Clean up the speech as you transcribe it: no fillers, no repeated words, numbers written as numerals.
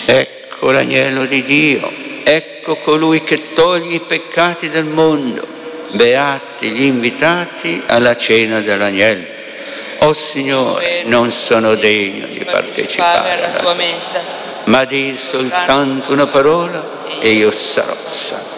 Ecco l'agnello di Dio, ecco colui che toglie i peccati del mondo. Beati gli invitati alla cena dell'agnello. O Signore, non sono degno di partecipare alla tua messa, ma di soltanto una parola e io sarò salvo.